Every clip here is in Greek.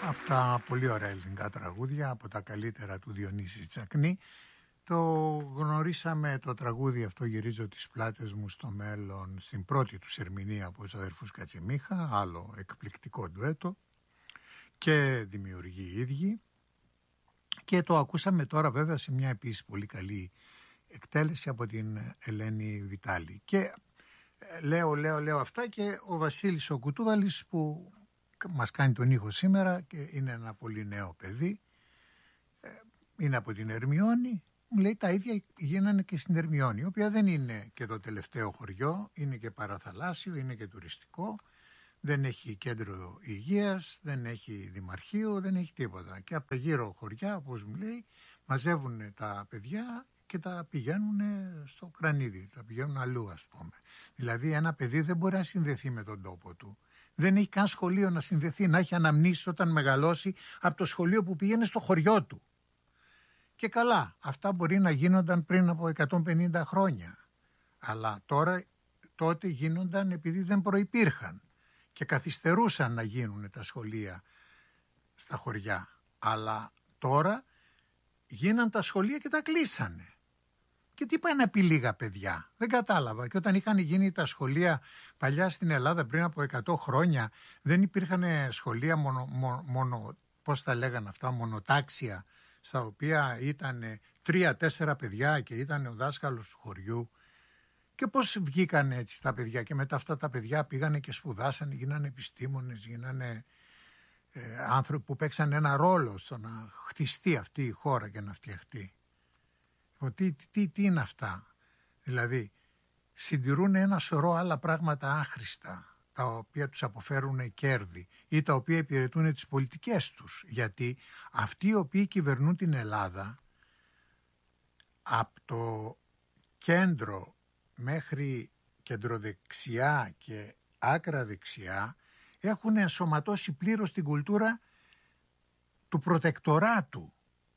Αυτά πολύ ωραία ελληνικά τραγούδια από τα καλύτερα του Διονύση Τσακνή. Το γνωρίσαμε το τραγούδι αυτό, «Γυρίζω τις πλάτες μου», στο μέλλον στην πρώτη του ερμηνεία από τους αδερφούς Κατσιμίχα, άλλο εκπληκτικό ντουέτο, και δημιουργεί οι ίδιοι. Και το ακούσαμε τώρα βέβαια σε μια επίσης πολύ καλή εκτέλεση από την Ελένη Βιτάλη. Και λέω αυτά, και ο Βασίλης ο Κουτούβαλης που μας κάνει τον ήχο σήμερα και είναι ένα πολύ νέο παιδί, είναι από την Ερμιώνη, μου λέει τα ίδια γίνανε και στην Ερμιώνη, η οποία δεν είναι και το τελευταίο χωριό, είναι και παραθαλάσσιο, είναι και τουριστικό, δεν έχει κέντρο υγείας, δεν έχει δημαρχείο, δεν έχει τίποτα. Και από τα γύρω χωριά, όπως μου λέει, μαζεύουν τα παιδιά και τα πηγαίνουν στο κρανίδι, τα πηγαίνουν αλλού, ας πούμε. Δηλαδή ένα παιδί δεν μπορεί να συνδεθεί με τον τόπο του. Δεν έχει καν σχολείο να συνδεθεί, να έχει αναμνήσεις όταν μεγαλώσει από το σχολείο που πήγαινε στο χωριό του. Και καλά, αυτά μπορεί να γίνονταν πριν από 150 χρόνια. Αλλά τότε γίνονταν επειδή δεν προϋπήρχαν και καθυστερούσαν να γίνουν τα σχολεία στα χωριά. Αλλά τώρα γίναν τα σχολεία και τα κλείσανε. Και τι πάει να πει λίγα παιδιά, δεν κατάλαβα. Και όταν είχαν γίνει τα σχολεία παλιά στην Ελλάδα πριν από 100 χρόνια, δεν υπήρχαν σχολεία πώς τα λέγανε αυτά, μονοτάξια, στα οποία ήταν 3-4 παιδιά και ήταν ο δάσκαλος του χωριού. Και πώς βγήκαν έτσι τα παιδιά, και μετά αυτά τα παιδιά πήγανε και σπουδάσανε, γίνανε επιστήμονες, γίνανε άνθρωποι που παίξαν ένα ρόλο στο να χτιστεί αυτή η χώρα και να φτιαχτεί. Τι είναι αυτά? Δηλαδή συντηρούν ένα σωρό άλλα πράγματα άχρηστα, τα οποία τους αποφέρουν κέρδη ή τα οποία υπηρετούν τις πολιτικές τους. Γιατί αυτοί οι οποίοι κυβερνούν την Ελλάδα, από το κέντρο μέχρι κεντροδεξιά και άκρα δεξιά, έχουν ενσωματώσει πλήρως την κουλτούρα του προτεκτοράτου.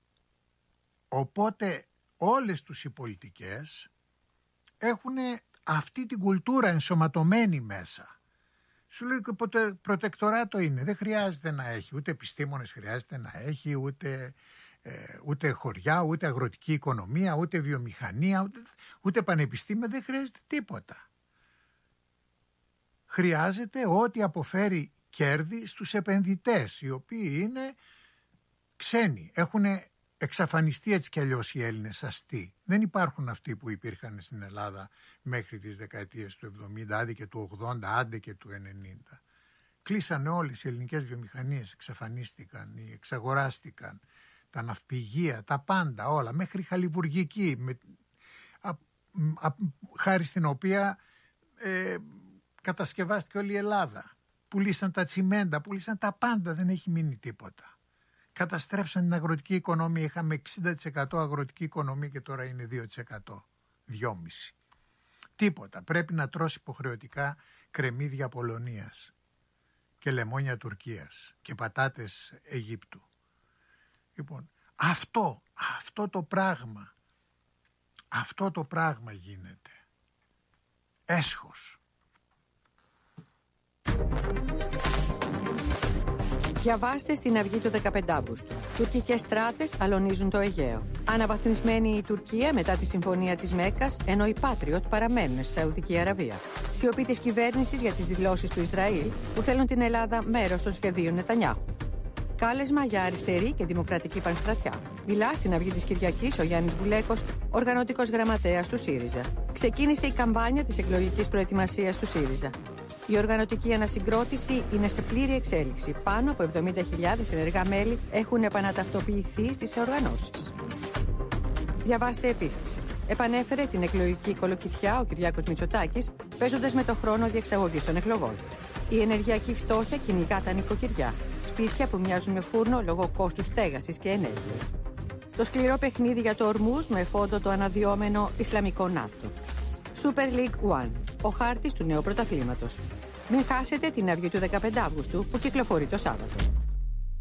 Οπότε όλες τους οι πολιτικές έχουν αυτή την κουλτούρα ενσωματωμένη μέσα. Σου λέει και προτεκτοράτο είναι, δεν χρειάζεται να έχει, ούτε επιστήμονες χρειάζεται να έχει, ούτε χωριά, ούτε αγροτική οικονομία, ούτε βιομηχανία, ούτε πανεπιστήμια, δεν χρειάζεται τίποτα. Χρειάζεται ό,τι αποφέρει κέρδη στους επενδυτές, οι οποίοι είναι ξένοι, έχουν εξαφανιστεί έτσι κι αλλιώς οι Έλληνες αστεί. Δεν υπάρχουν αυτοί που υπήρχαν στην Ελλάδα μέχρι τις δεκαετίες του 70, άντε και του 80, άντε και του 90. Κλείσανε όλες οι ελληνικές βιομηχανίες, εξαφανίστηκαν ή εξαγοράστηκαν. Τα ναυπηγεία, τα πάντα, όλα, μέχρι χαλιβουργική, χάρη στην οποία κατασκευάστηκε όλη η Ελλάδα. Πουλήσαν τα τσιμέντα, πουλήσαν τα πάντα, δεν έχει μείνει τίποτα. Καταστρέψαν την αγροτική οικονομία, είχαμε 60% αγροτική οικονομία και τώρα είναι 2%, 2,5%. Τίποτα, πρέπει να τρώσει υποχρεωτικά κρεμμύδια Πολωνίας και λεμόνια Τουρκίας και πατάτες Αιγύπτου. Λοιπόν, αυτό το πράγμα γίνεται. Έσχος. Διαβάστε στην Αυγή του 15 Αύγουστου. Τουρκικές στράτες αλωνίζουν το Αιγαίο. Αναβαθμισμένη η Τουρκία μετά τη συμφωνία της Μέκκας, ενώ οι Patriot παραμένουν στη Σαουδική Αραβία. Σιωπή της κυβέρνησης για τις δηλώσεις του Ισραήλ που θέλουν την Ελλάδα μέρος των σχεδίων Νετανιάχου. Κάλεσμα για αριστερή και δημοκρατική πανστρατιά. Μιλά στην Αυγή της Κυριακής ο Γιάννης Μπουλέκος, οργανωτικός γραμματέας του ΣΥΡΙΖΑ. Ξεκίνησε η καμπάνια της εκλογικής προετοιμασίας του ΣΥΡΙΖΑ. Η οργανωτική ανασυγκρότηση είναι σε πλήρη εξέλιξη. Πάνω από 70.000 ενεργά μέλη έχουν επαναταυτοποιηθεί στις οργανώσεις. Διαβάστε επίσης. Επανέφερε την εκλογική κολοκυθιά ο Κυριάκος Μητσοτάκης, παίζοντας με το χρόνο διεξαγωγής των εκλογών. Η ενεργειακή φτώχεια κυνηγά τα νοικοκυριά. Σπίτια που μοιάζουν με φούρνο λόγω κόστους στέγασης και ενέργειας. Το σκληρό παιχνίδι για το Ορμούζ με φόντο το αναδυόμενο Ισλαμικό ΝΑΤΟ. Super League One, ο χάρτης του νέου πρωταθλήματος. Μην χάσετε την Αυγή του 15 Αύγουστου που κυκλοφορεί το Σάββατο.